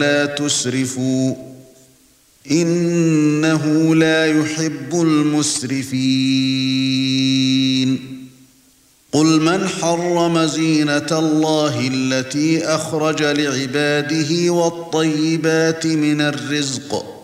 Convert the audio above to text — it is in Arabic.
ولا تسرفوا إنه لا يحب المسرفين قل من حرم زينة الله التي أخرج لعباده والطيبات من الرزق